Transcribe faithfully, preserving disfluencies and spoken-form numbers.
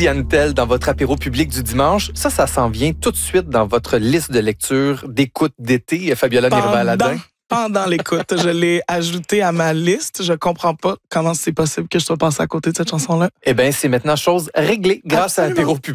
Eddie Antel dans votre apéro public du dimanche. Ça, ça s'en vient tout de suite dans votre liste de lecture d'écoute d'été, Fabiola Mirva-Aladin. Pendant l'écoute, je l'ai ajouté à ma liste. Je comprends pas comment c'est possible que je sois passé à côté de cette chanson-là. Eh bien, c'est maintenant chose réglée grâce Absolument. à Apéro Public.